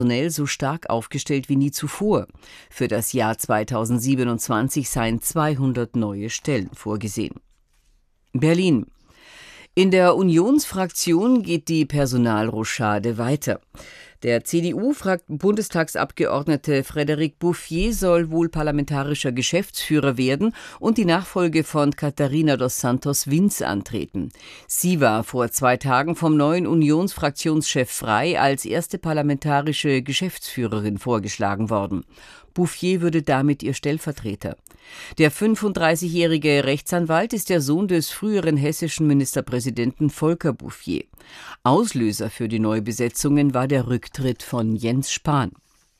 so stark aufgestellt wie nie zuvor. Für das Jahr 2027 seien 200 neue Stellen vorgesehen. Berlin. In der Unionsfraktion geht die Personalrochade weiter. Der CDU-Bundestagsabgeordnete Frédéric Bouffier soll wohl parlamentarischer Geschäftsführer werden und die Nachfolge von Catarina dos Santos Vince antreten. Sie war vor 2 Tagen vom neuen Unionsfraktionschef Frey als erste parlamentarische Geschäftsführerin vorgeschlagen worden. Bouffier würde damit ihr Stellvertreter. Der 35-jährige Rechtsanwalt ist der Sohn des früheren hessischen Ministerpräsidenten Volker Bouffier. Auslöser für die Neubesetzungen war der Rücktritt von Jens Spahn.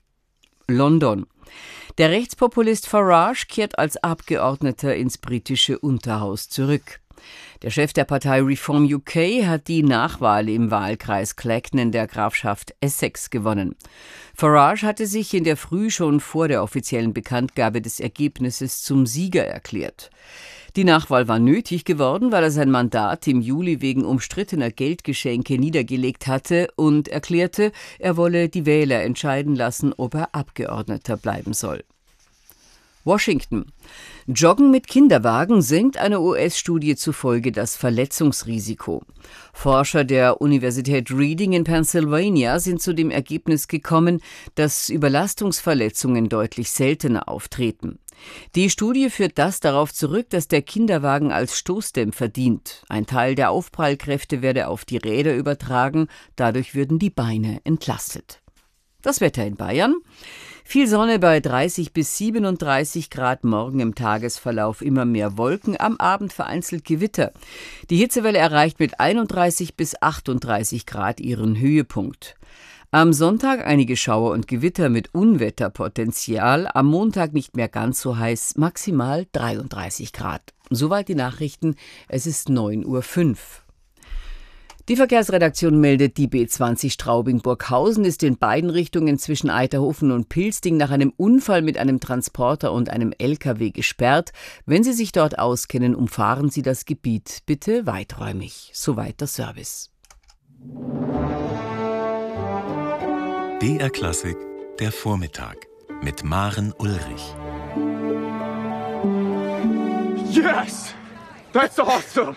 London. Der Rechtspopulist Farage kehrt als Abgeordneter ins britische Unterhaus zurück. Der Chef der Partei Reform UK hat die Nachwahl im Wahlkreis Clacton in der Grafschaft Essex gewonnen. Farage hatte sich in der Früh schon vor der offiziellen Bekanntgabe des Ergebnisses zum Sieger erklärt. Die Nachwahl war nötig geworden, weil er sein Mandat im Juli wegen umstrittener Geldgeschenke niedergelegt hatte und erklärte, er wolle die Wähler entscheiden lassen, ob er Abgeordneter bleiben soll. Washington. Joggen mit Kinderwagen senkt einer US-Studie zufolge das Verletzungsrisiko. Forscher der Universität Reading in Pennsylvania sind zu dem Ergebnis gekommen, dass Überlastungsverletzungen deutlich seltener auftreten. Die Studie führt das darauf zurück, dass der Kinderwagen als Stoßdämpfer dient. Ein Teil der Aufprallkräfte werde auf die Räder übertragen, dadurch würden die Beine entlastet. Das Wetter in Bayern. Viel Sonne bei 30 bis 37 Grad, morgen im Tagesverlauf immer mehr Wolken, am Abend vereinzelt Gewitter. Die Hitzewelle erreicht mit 31 bis 38 Grad ihren Höhepunkt. Am Sonntag einige Schauer und Gewitter mit Unwetterpotenzial, am Montag nicht mehr ganz so heiß, maximal 33 Grad. Soweit die Nachrichten, es ist 9:05 Uhr. Die Verkehrsredaktion meldet, die B20 Straubing-Burghausen ist in beiden Richtungen zwischen Eiterhofen und Pilsting nach einem Unfall mit einem Transporter und einem LKW gesperrt. Wenn Sie sich dort auskennen, umfahren Sie das Gebiet bitte weiträumig. Soweit der Service. BR Klassik, der Vormittag mit Maren Ulrich. Yes! That's awesome!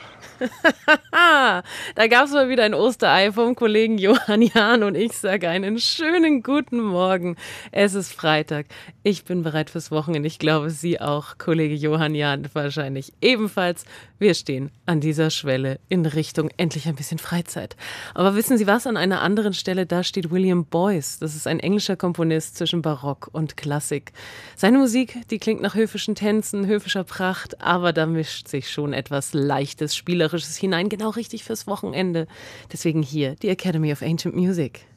Da gab es mal wieder ein Osterei vom Kollegen Johann Jahn und ich sage einen schönen guten Morgen. Es ist Freitag. Ich bin bereit fürs Wochenende. Ich glaube, Sie auch, Kollege Johann Jahn, wahrscheinlich ebenfalls. Wir stehen an dieser Schwelle in Richtung endlich ein bisschen Freizeit. Aber wissen Sie was? An einer anderen Stelle, da steht William Boyce. Das ist ein englischer Komponist zwischen Barock und Klassik. Seine Musik, die klingt nach höfischen Tänzen, höfischer Pracht, aber da mischt sich schon etwas Leichtes, Spielerisches hinein, genau richtig fürs Wochenende. Deswegen hier die Academy of Ancient Music.